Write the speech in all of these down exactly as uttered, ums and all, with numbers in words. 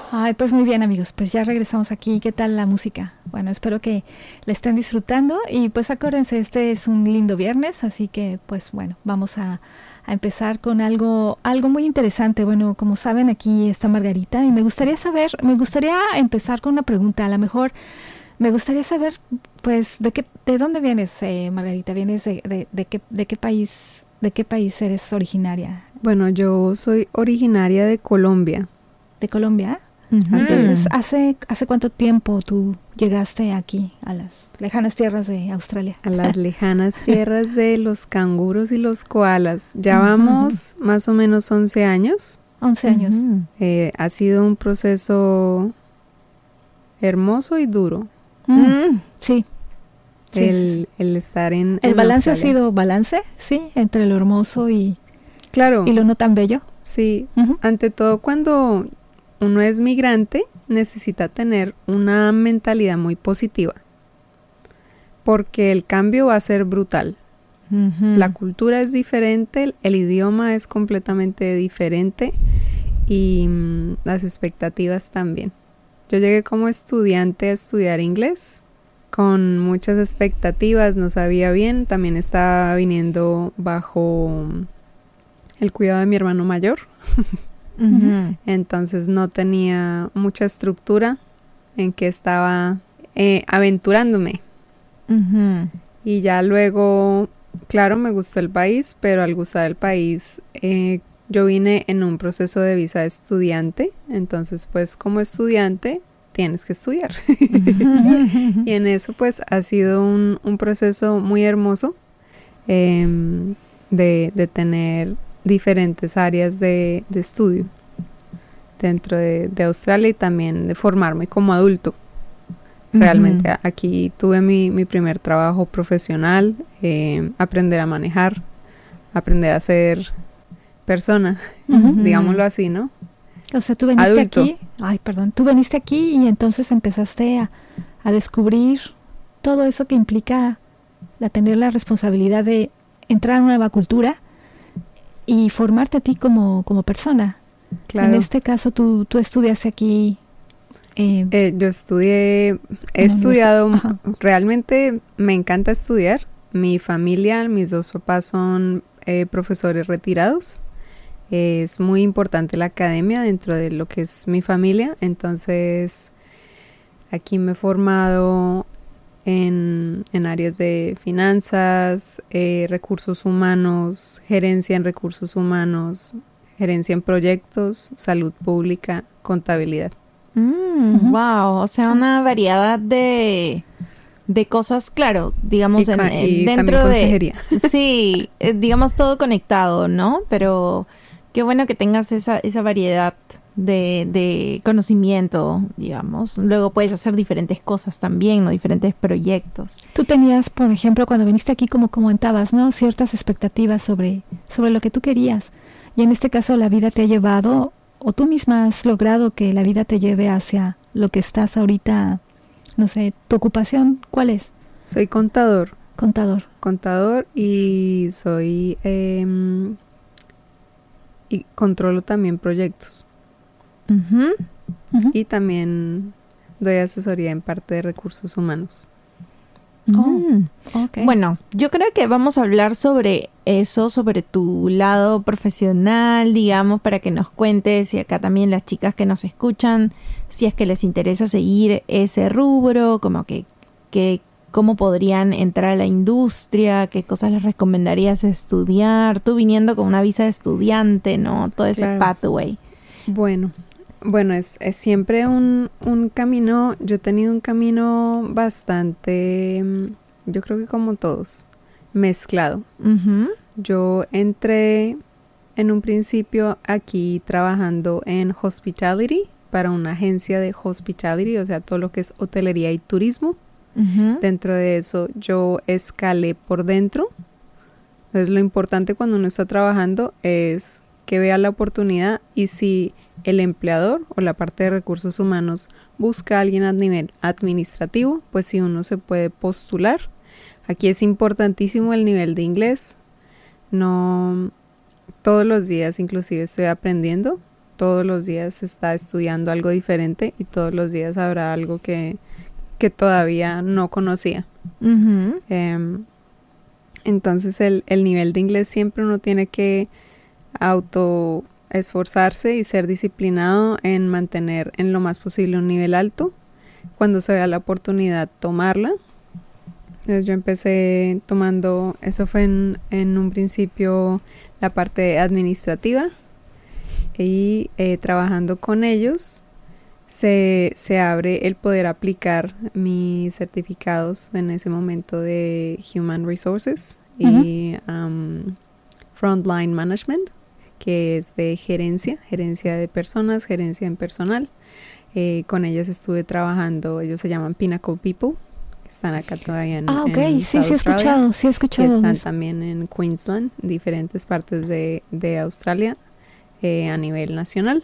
Ay, pues muy bien, amigos, pues ya regresamos aquí. ¿Qué tal la música? Bueno, espero que la estén disfrutando y pues acuérdense, este es un lindo viernes, así que pues bueno, vamos a, a empezar con algo algo muy interesante. Bueno, como saben, aquí está Margarita y me gustaría saber, me gustaría empezar con una pregunta. A lo mejor me gustaría saber, pues, de qué, de dónde vienes, eh, Margarita. ¿Vienes de, de, de qué, de qué país, de qué país eres originaria? Bueno, yo soy originaria de Colombia. ¿De Colombia? Uh-huh. Entonces, ¿hace, ¿hace cuánto tiempo tú llegaste aquí, a las lejanas tierras de Australia? A las lejanas tierras de los canguros y los koalas. Ya vamos uh-huh. más o menos once años. once años. Uh-huh. Eh, ha sido un proceso hermoso y duro. Mm, sí. Sí, el, sí, sí. el estar en ¿El en balance Australia. ha sido balance? Sí, entre lo hermoso y, claro. y lo no tan bello. Sí, Uh-huh. ante todo cuando uno es migrante necesita tener una mentalidad muy positiva porque el cambio va a ser brutal. Uh-huh. La cultura es diferente, el, el idioma es completamente diferente y mm, las expectativas también. Yo llegué como estudiante a estudiar inglés con muchas expectativas, no sabía bien, también estaba viniendo bajo el cuidado de mi hermano mayor. Uh-huh. Entonces no tenía mucha estructura en que estaba eh, aventurándome. Uh-huh. Y ya luego, claro, me gustó el país, pero al gustar el país, eh, yo vine en un proceso de visa de estudiante. Entonces, pues como estudiante tienes que estudiar. Uh-huh. Y en eso pues ha sido un, un proceso muy hermoso eh, de, de tener diferentes áreas de, de estudio dentro de, de Australia y también de formarme como adulto. Uh-huh. Realmente aquí tuve mi, mi primer trabajo profesional, eh, aprender a manejar, aprender a ser persona, uh-huh. digámoslo así, ¿no? O sea, tú veniste adulto. aquí, ay, perdón, tú veniste aquí y entonces empezaste a, a descubrir todo eso que implica la tener la responsabilidad de entrar a una nueva cultura y formarte a ti como, como persona. Claro. En este caso, tú, tú estudiaste aquí. Eh, eh, yo estudié, he estudiado, realmente me encanta estudiar. Mi familia, mis dos papás son eh, profesores retirados. Eh, es muy importante la academia dentro de lo que es mi familia. Entonces, aquí me he formado En, en áreas de finanzas, eh, recursos humanos, gerencia en recursos humanos, gerencia en proyectos, salud pública, contabilidad. Mm, uh-huh. Wow, o sea, una variedad de, de cosas, claro, digamos, y, en, en, y dentro también consejería. de... Sí, eh, digamos todo conectado, ¿no? Pero qué bueno que tengas esa, esa variedad de, de conocimiento, digamos. Luego puedes hacer diferentes cosas también, ¿no? Diferentes proyectos. Tú tenías, por ejemplo, cuando viniste aquí, como comentabas, ¿no? Ciertas expectativas sobre, sobre lo que tú querías. Y en este caso la vida te ha llevado, o tú misma has logrado que la vida te lleve hacia lo que estás ahorita, no sé, tu ocupación, ¿cuál es? Soy contador. Contador. Contador y soy... Eh, y controlo también proyectos. Uh-huh. Uh-huh. Y también doy asesoría en parte de recursos humanos. Oh, okay. Bueno, yo creo que vamos a hablar sobre eso, sobre tu lado profesional, digamos, para que nos cuentes, y acá también las chicas que nos escuchan, si es que les interesa seguir ese rubro, como que, que cómo podrían entrar a la industria, qué cosas les recomendarías estudiar, tú viniendo con una visa de estudiante, ¿no? Todo ese claro. pathway. Bueno, bueno, es, es siempre un, un camino, yo he tenido un camino bastante, yo creo que como todos, mezclado. Uh-huh. Yo entré en un principio aquí trabajando en hospitality, para una agencia de hospitality, o sea, todo lo que es hotelería y turismo. Uh-huh. Dentro de eso yo escalé por dentro. Entonces lo importante cuando uno está trabajando es que vea la oportunidad y si el empleador o la parte de recursos humanos busca a alguien a nivel administrativo, pues si uno se puede postular. Aquí es importantísimo el nivel de inglés. No todos los días inclusive estoy aprendiendo. todos los días está estudiando algo diferente y todos los días habrá algo que, que todavía no conocía. Uh-huh. Eh, entonces el, el nivel de inglés siempre uno tiene que auto esforzarse y ser disciplinado en mantener en lo más posible un nivel alto. Cuando se vea la oportunidad, tomarla. Entonces yo empecé tomando, eso fue en, en un principio la parte administrativa y eh, trabajando con ellos se, se abre el poder aplicar mis certificados en ese momento de Human Resources uh-huh. y um, Frontline Management, que es de gerencia, gerencia de personas, gerencia en personal. Eh, con ellas estuve trabajando, ellos se llaman Pinnacle People, que están acá todavía en Ah, ok, en sí, sí he escuchado, sí he escuchado. Que están también en Queensland, diferentes partes de, de Australia, eh, a nivel nacional.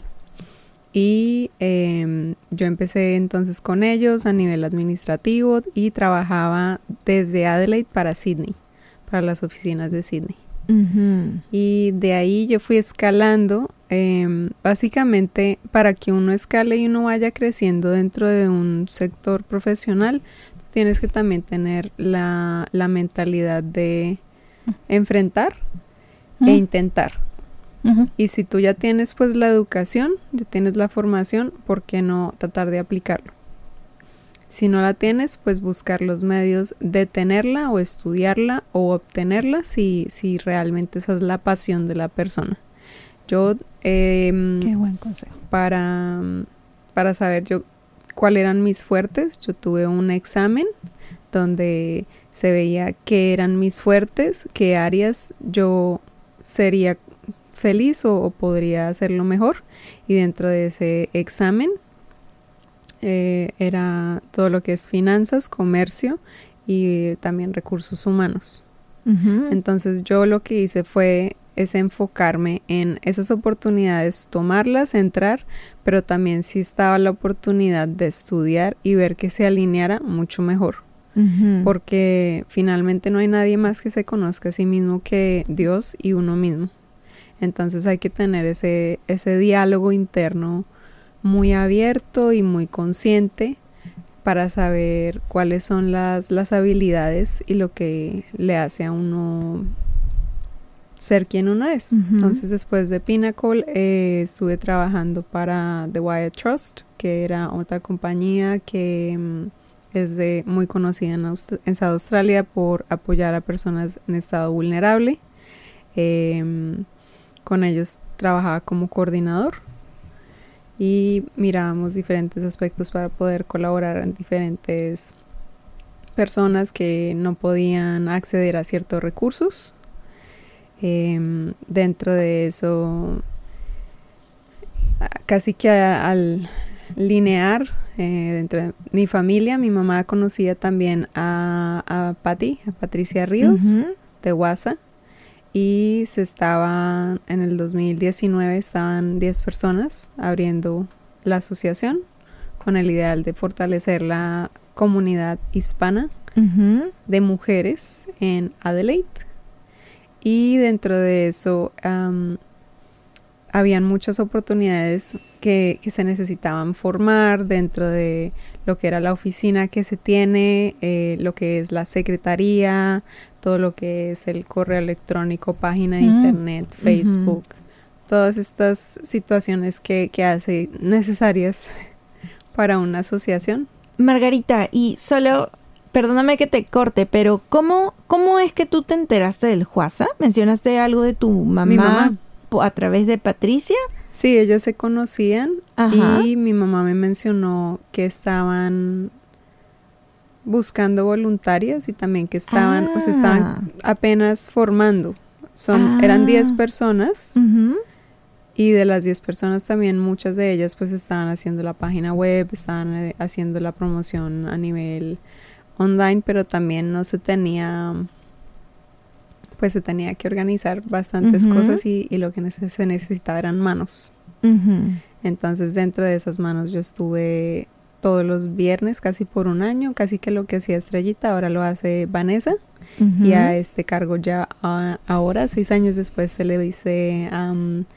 Y eh, yo empecé entonces con ellos a nivel administrativo y trabajaba desde Adelaide para Sydney, para las oficinas de Sydney. Uh-huh. Y de ahí yo fui escalando, eh, básicamente para que uno escale y uno vaya creciendo dentro de un sector profesional, tienes que también tener la, la mentalidad de enfrentar uh-huh. e intentar. Uh-huh. Y si tú ya tienes pues la educación, ya tienes la formación, ¿por qué no tratar de aplicarlo? Si no la tienes, pues buscar los medios de tenerla o estudiarla o obtenerla si, si realmente esa es la pasión de la persona. Yo, eh, qué buen consejo. Para, para saber yo cuáles eran mis fuertes, yo tuve un examen donde se veía qué eran mis fuertes, qué áreas yo sería feliz o, o podría hacerlo mejor. Y dentro de ese examen Eh, era todo lo que es finanzas, comercio y también recursos humanos. Uh-huh. Entonces yo lo que hice fue es enfocarme en esas oportunidades, tomarlas, entrar, pero también si estaba la oportunidad de estudiar y ver que se alineara mucho mejor. Uh-huh. Porque finalmente no hay nadie más que se conozca a sí mismo que Dios y uno mismo. Entonces hay que tener ese, ese diálogo interno muy abierto y muy consciente para saber cuáles son las, las habilidades y lo que le hace a uno ser quien uno es. Uh-huh. Entonces después de Pinnacle eh, estuve trabajando para The Wyatt Trust, que era otra compañía que um, es de muy conocida en, Aust- en South Australia por apoyar a personas en estado vulnerable. Eh, con ellos trabajaba como coordinador y mirábamos diferentes aspectos para poder colaborar en diferentes personas que no podían acceder a ciertos recursos. Eh, dentro de eso, casi que a, al linear, eh, dentro de mi familia, mi mamá conocía también a, a Patti, a Patricia Ríos, uh-huh. de Wasa. Y se estaban, en el dos mil diecinueve estaban diez personas abriendo la asociación con el ideal de fortalecer la comunidad hispana uh-huh. de mujeres en Adelaide. Y dentro de eso um, habían muchas oportunidades que, que se necesitaban formar dentro de lo que era la oficina que se tiene, eh, lo que es la secretaría, todo lo que es el correo electrónico, página de mm. internet, Facebook, uh-huh. todas estas situaciones que, que hace necesarias para una asociación. Margarita, y solo, perdóname que te corte, pero ¿cómo, cómo es que tú te enteraste del Huasa? ¿Mencionaste algo de tu mamá, mi mamá a través de Patricia? Sí, ellos se conocían. Ajá. Y mi mamá me mencionó que estaban buscando voluntarias y también que estaban, ah. pues estaban apenas formando. Son, ah. eran diez personas uh-huh. y de las diez personas también muchas de ellas pues estaban haciendo la página web, estaban eh, haciendo la promoción a nivel online, pero también no se tenía, pues se tenía que organizar bastantes uh-huh. cosas y, y lo que neces- se necesitaba eran manos. Uh-huh. Entonces dentro de esas manos yo estuve todos los viernes casi por un año, casi que lo que hacía Estrellita ahora lo hace Vanessa uh-huh. y a este cargo ya uh, ahora seis años después se le dice um,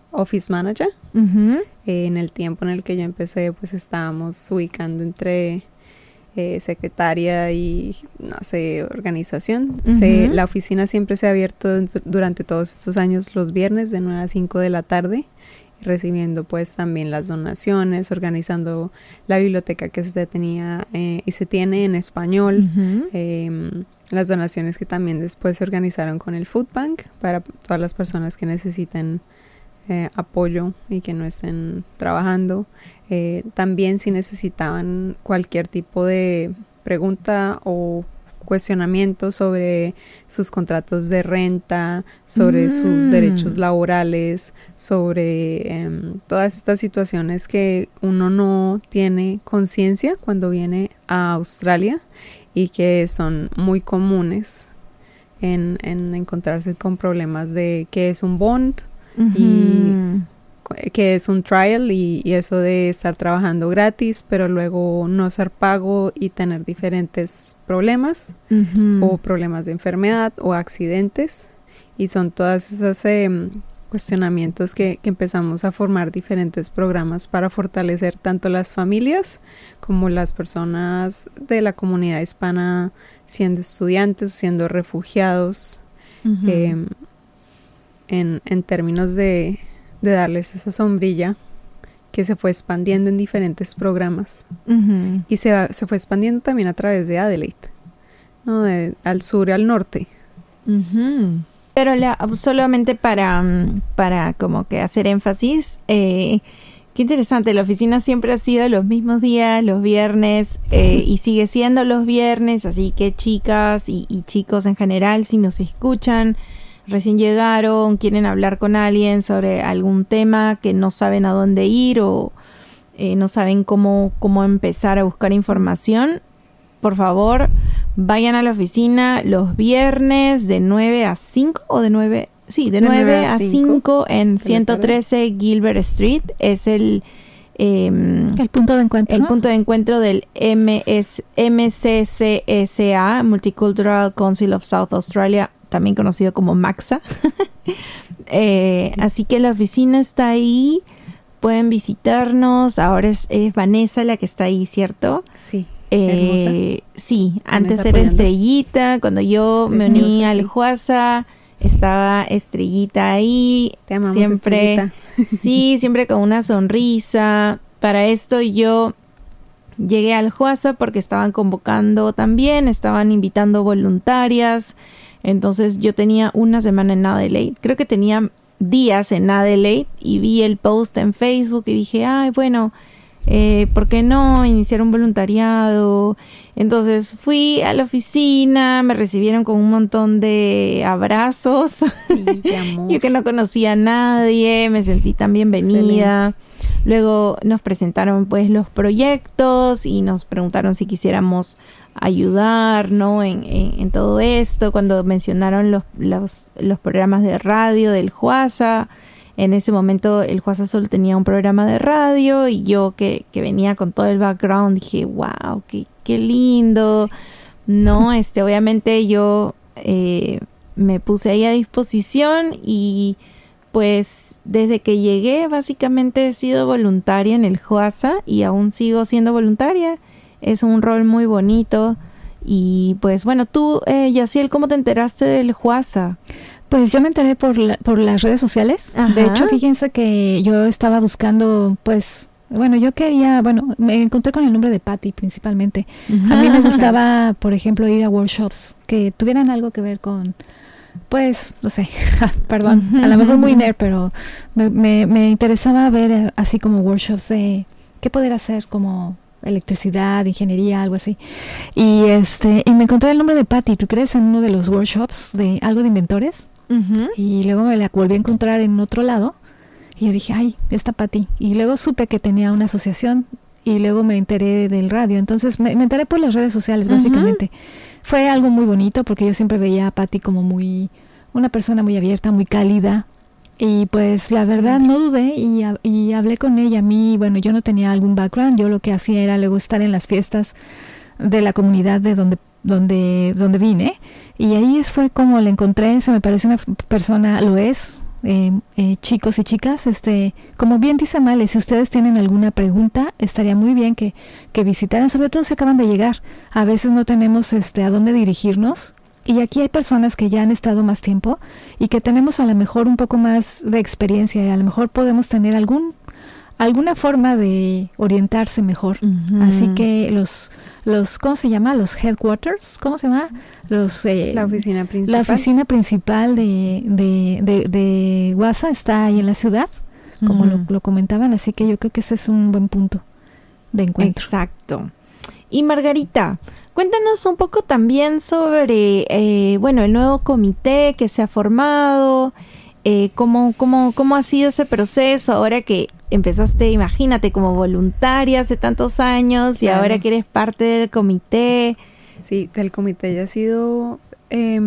office manager. Uh-huh. Eh, en el tiempo en el que yo empecé, pues estábamos ubicando entre eh, secretaria y, no sé, organización. Uh-huh. Se, la oficina siempre se ha abierto durante todos estos años los viernes de nueve a cinco de la tarde, recibiendo pues también las donaciones, organizando la biblioteca que se tenía eh, y se tiene en español, Uh-huh. eh, las donaciones que también después se organizaron con el Food Bank para todas las personas que necesiten eh, apoyo y que no estén trabajando. Eh, también si necesitaban cualquier tipo de pregunta o cuestionamiento sobre sus contratos de renta, sobre mm. sus derechos laborales, sobre eh, todas estas situaciones que uno no tiene conciencia cuando viene a Australia y que son muy comunes en, en encontrarse con problemas de qué es un bond uh-huh. y que es un trial y, y eso de estar trabajando gratis pero luego no ser pago y tener diferentes problemas uh-huh. o problemas de enfermedad o accidentes, y son todas esas eh, cuestionamientos que, que empezamos a formar diferentes programas para fortalecer tanto las familias como las personas de la comunidad hispana siendo estudiantes, siendo refugiados, uh-huh. eh, en, en términos de de darles esa sombrilla que se fue expandiendo en diferentes programas uh-huh. y se, va, se fue expandiendo también a través de Adelaide, ¿no? De, al sur y al norte. Uh-huh. Pero la, solamente para, para como que hacer énfasis, eh, qué interesante, la oficina siempre ha sido los mismos días, los viernes, eh, y sigue siendo los viernes, así que chicas y, y chicos en general, si nos escuchan, recién llegaron, quieren hablar con alguien sobre algún tema que no saben a dónde ir o eh, no saben cómo, cómo empezar a buscar información, por favor, vayan a la oficina los viernes de nueve a cinco o de nueve, sí, de, de nueve a cinco en ciento trece Gilbert Street. Es el eh, el punto de encuentro. El punto de encuentro del M S, M C C S A, Multicultural Council of South Australia, también conocido como MACSA. eh, sí. Así que la oficina está ahí, pueden visitarnos. Ahora es, es Vanessa la que está ahí, ¿cierto? Sí. Eh, sí, antes era apoyando. Estrellita. Cuando yo Preciosa, me uní al Juasa, estaba Estrellita ahí. Te amamos, siempre, Estrellita. Sí, siempre con una sonrisa. Para esto yo llegué al Juasa porque estaban convocando también, estaban invitando voluntarias. Entonces yo tenía una semana en Adelaide, creo que tenía días en Adelaide, y vi el post en Facebook y dije, ay, bueno, eh, ¿por qué no iniciar un voluntariado? Entonces fui a la oficina, me recibieron con un montón de abrazos. Sí, de amor. Yo que no conocía a nadie, me sentí tan bienvenida. Excelente. Luego nos presentaron pues los proyectos y nos preguntaron si quisiéramos ayudar, ¿no? En, en, en todo esto. Cuando mencionaron los, los, los programas de radio del Juasa, en ese momento el Juasa solo tenía un programa de radio, y yo que, que venía con todo el background dije, wow, qué, qué lindo, ¿no? Este, obviamente yo eh, me puse ahí a disposición, y pues desde que llegué básicamente he sido voluntaria en el Juasa y aún sigo siendo voluntaria. Es un rol muy bonito. Y pues bueno, tú, eh, Yaciel, ¿cómo te enteraste del Juasa? Pues yo me enteré por, la, por las redes sociales. Ajá. De hecho, fíjense que yo estaba buscando, pues, bueno, yo quería, bueno, me encontré con el nombre de Patty principalmente. Ajá. A mí me gustaba, por ejemplo, ir a workshops que tuvieran algo que ver con, pues, no sé, perdón, a lo mejor muy nerd, pero me, me, me interesaba ver así como workshops de qué poder hacer, como electricidad, ingeniería, algo así. Y este y me encontré el nombre de Patty, ¿tú crees? En uno de los workshops de algo de inventores. Uh-huh. Y luego me la volví a encontrar en otro lado. Y yo dije, ay, está Patty. Y luego supe que tenía una asociación. Y luego me enteré del radio. Entonces me, me enteré por las redes sociales, uh-huh. básicamente. Fue algo muy bonito porque yo siempre veía a Patty como muy, una persona muy abierta, muy cálida. Y pues la verdad no dudé y, y hablé con ella. A mí, bueno, yo no tenía algún background. Yo lo que hacía era luego estar en las fiestas de la comunidad de donde donde donde vine. Y ahí fue como la encontré. Se me parece una persona, lo es, eh, eh, chicos y chicas, este, como bien dice Male, si ustedes tienen alguna pregunta, estaría muy bien que, que visitaran, sobre todo si acaban de llegar. A veces no tenemos este, a dónde dirigirnos. Y aquí hay personas que ya han estado más tiempo y que tenemos a lo mejor un poco más de experiencia y a lo mejor podemos tener algún alguna forma de orientarse mejor. Uh-huh. Así que los los ¿cómo se llama? Los headquarters, ¿cómo se llama? Los eh, la oficina principal. La oficina principal de de de, de WASA está ahí en la ciudad, como uh-huh. lo, lo comentaban, así que yo creo que ese es un buen punto de encuentro. Exacto. Y Margarita, cuéntanos un poco también sobre, eh, bueno, el nuevo comité que se ha formado, eh, cómo, cómo, cómo ha sido ese proceso ahora que empezaste, imagínate, como voluntaria hace tantos años claro. y ahora que eres parte del comité. Sí, el comité ya ha sido eh,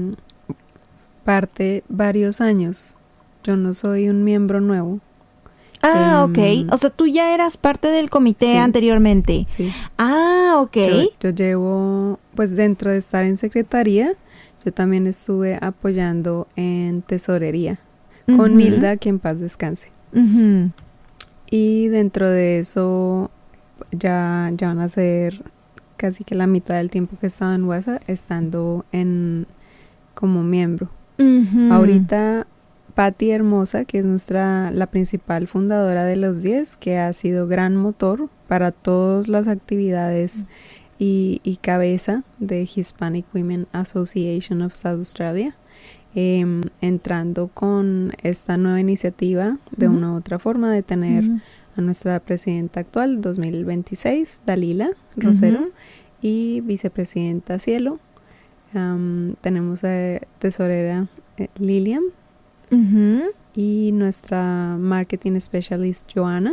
parte varios años. Yo no soy un miembro nuevo. Ah, um, ok. O sea, tú ya eras parte del comité sí, anteriormente. Sí. Ah, ok. Yo, yo llevo, pues dentro de estar en secretaría, yo también estuve apoyando en tesorería uh-huh. con Nilda, que en paz descanse. Uh-huh. Y dentro de eso ya, ya van a ser casi que la mitad del tiempo que he estado en WASA estando en como miembro. Uh-huh. Ahorita Patti Hermosa, que es nuestra la principal fundadora de los diez, que ha sido gran motor para todas las actividades mm. y, y cabeza de Hispanic Women Association of South Australia, eh, entrando con esta nueva iniciativa de mm. una u otra forma de tener mm. a nuestra presidenta actual dos mil veintiséis, Dalila Rosero, mm-hmm. y vicepresidenta Cielo. Um, tenemos a tesorera eh, Lilian. Uh-huh. Y nuestra marketing specialist Joana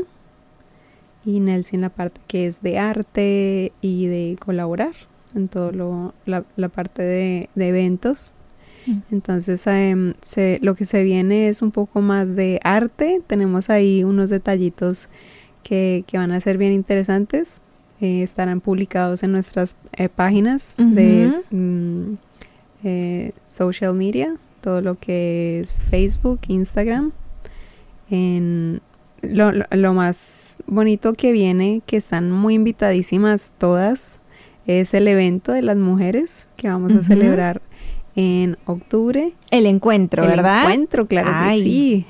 y Nelson, la parte que es de arte y de colaborar en todo lo la, la parte de, de eventos. Uh-huh. Entonces eh, se, lo que se viene es un poco más de arte. Tenemos ahí unos detallitos que, que van a ser bien interesantes. Eh, estarán publicados en nuestras eh, páginas uh-huh. de mm, eh, social media, todo lo que es Facebook, Instagram. En lo, lo, lo más bonito que viene, que están muy invitadísimas todas, es el evento de las mujeres que vamos uh-huh. a celebrar en octubre. El encuentro, el ¿verdad? El encuentro, claro Ay. que sí.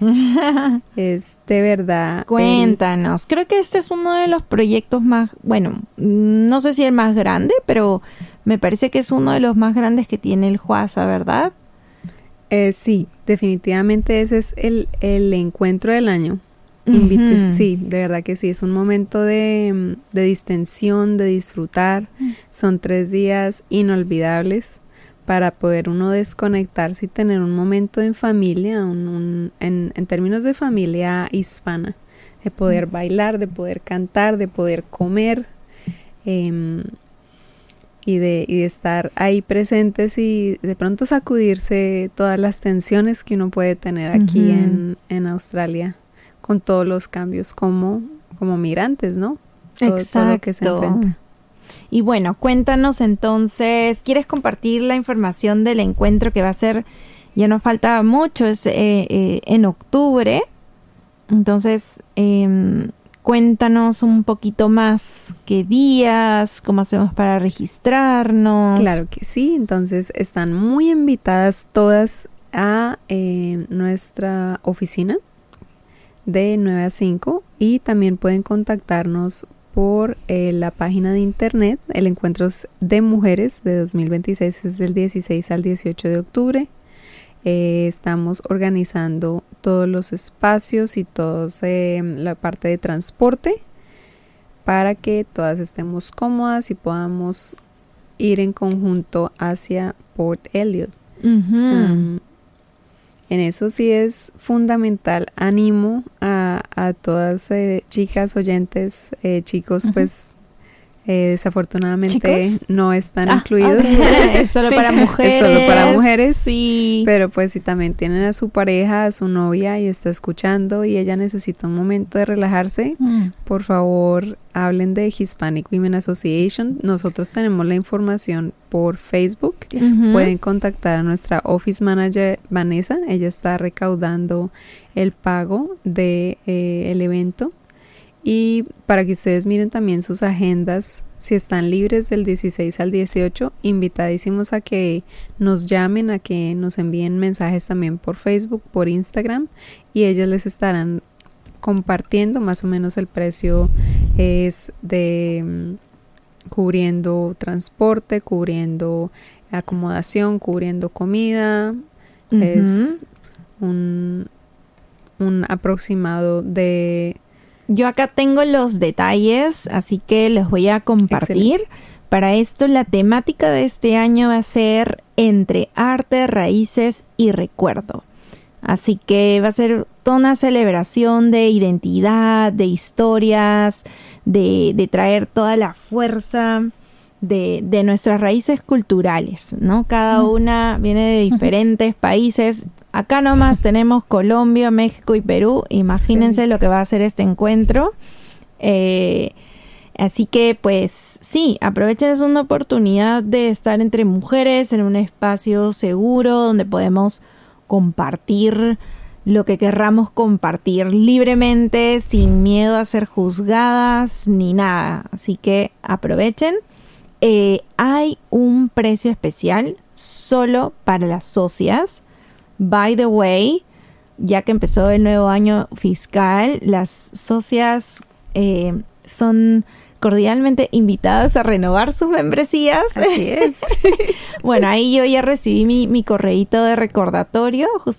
Es de verdad. Cuéntanos. El... Creo que este es uno de los proyectos más, bueno, no sé si el más grande, pero me parece que es uno de los más grandes que tiene el WASA, ¿verdad? Eh, sí, definitivamente ese es el, el encuentro del año. Uh-huh. Sí, de verdad que sí, es un momento de, de distensión, de disfrutar. Uh-huh. Son tres días inolvidables para poder uno desconectarse y tener un momento en familia, un, un, en, en términos de familia hispana, de poder uh-huh. bailar, de poder cantar, de poder comer. Eh, Y de, y de estar ahí presentes y de pronto sacudirse todas las tensiones que uno puede tener aquí uh-huh. en, en Australia con todos los cambios como, como migrantes, ¿no? Todo, Exacto. todo lo que se enfrenta. Y bueno, cuéntanos entonces, ¿quieres compartir la información del encuentro que va a ser, ya no falta mucho, es eh, eh, en octubre? Entonces, eh, cuéntanos un poquito más, qué días, cómo hacemos para registrarnos. Claro que sí, entonces están muy invitadas todas a eh, nuestra oficina de nueve a cinco y también pueden contactarnos por eh, la página de internet. El encuentro de mujeres de dos mil veintiséis es del dieciséis al dieciocho de octubre. Eh, estamos organizando todos los espacios y todos eh, la parte de transporte para que todas estemos cómodas y podamos ir en conjunto hacia Port Elliot. Uh-huh. Um, en eso sí es fundamental. Animo a, a todas eh, chicas oyentes, eh, chicos, uh-huh. pues Eh, desafortunadamente ¿Chicos? no están Ah, incluidos. okay. Es solo Sí, para mujeres. Es solo para mujeres. Sí. Pero pues si también tienen a su pareja, a su novia y está escuchando y ella necesita un momento de relajarse, Mm. por favor hablen de Hispanic Women Association. Nosotros tenemos la información por Facebook. Ujú. Pueden contactar a nuestra office manager Vanessa. Ella está recaudando el pago de eh, el evento. Y para que ustedes miren también sus agendas, si están libres del dieciséis al dieciocho, invitadísimos a que nos llamen, a que nos envíen mensajes también por Facebook, por Instagram, y ellas les estarán compartiendo. Más o menos el precio es de mm, cubriendo transporte, cubriendo acomodación, cubriendo comida. Ujú. Es un, un aproximado de... Yo acá tengo los detalles, así que los voy a compartir. Excelente. Para esto, la temática de este año va a ser entre arte, raíces y recuerdo. Así que va a ser toda una celebración de identidad, de historias, de, de traer toda la fuerza de, de nuestras raíces culturales, ¿no? Cada una viene de diferentes países. Acá nomás tenemos Colombia, México y Perú. Imagínense sí. lo que va a ser este encuentro. Eh, así que, pues, sí, aprovechen, es una oportunidad de estar entre mujeres en un espacio seguro donde podemos compartir lo que querramos compartir libremente, sin miedo a ser juzgadas ni nada. Así que aprovechen. Eh, hay un precio especial solo para las socias. By the way, ya que empezó el nuevo año fiscal, las socias eh, son cordialmente invitadas a renovar sus membresías. Así es. Bueno, ahí yo ya recibí mi, mi correíto de recordatorio.